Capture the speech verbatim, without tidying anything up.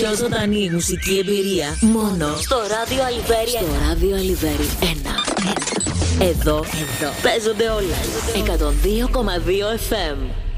πιο ζωντανή μουσική εμπειρία μόνο στο ράδιο Αλιβέρι. Στο ράδιο Αλιβέρι ένα. Εδώ, εδώ παίζονται όλα. εκατόν δύο κόμμα δύο εφ εμ.